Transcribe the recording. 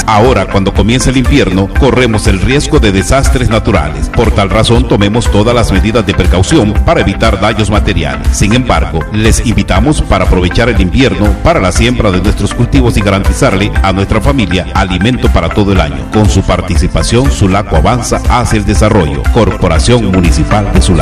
Ahora, cuando comienza el invierno, corremos el riesgo de desastres naturales. Por tal razón, tomemos todas las medidas de precaución para evitar daños materiales. Sin embargo, les invitamos para aprovechar el invierno para la siembra de nuestros cultivos y garantizarle a nuestra familia alimento para todo el año. Con su participación, Sulaco avanza hacia el desarrollo. Corporación Municipal de Sulaco.